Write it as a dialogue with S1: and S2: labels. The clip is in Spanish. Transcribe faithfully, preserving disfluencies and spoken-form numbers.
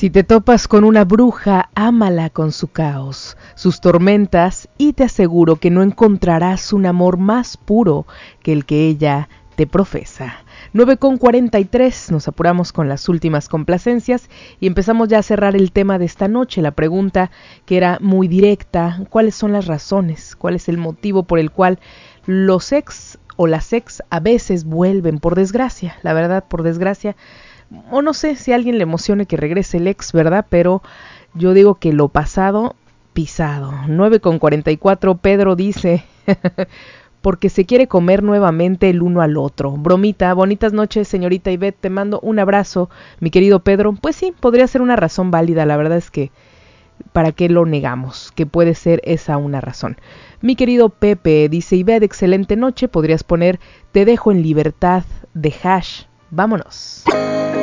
S1: Si te topas con una bruja, ámala con su caos, sus tormentas, y te aseguro que no encontrarás un amor más puro que el que ella te profesa. nueve con cuarenta y tres, nos apuramos con las últimas complacencias y empezamos ya a cerrar el tema de esta noche. La pregunta, que era muy directa: ¿cuáles son las razones? ¿Cuál es el motivo por el cual los ex o las ex a veces vuelven? Por desgracia, la verdad, por desgracia. O no sé si a alguien le emocione que regrese el ex, ¿verdad? Pero yo digo que lo pasado, pisado. nueve con cuarenta y cuatro, Pedro dice... porque se quiere comer nuevamente el uno al otro. Bromita, bonitas noches, señorita Ivette, te mando un abrazo, mi querido Pedro. Pues sí, podría ser una razón válida, la verdad es que, ¿para qué lo negamos? Que puede ser esa una razón. Mi querido Pepe dice: Ivette, excelente noche, podrías poner Te dejo en libertad de Hash. Vámonos.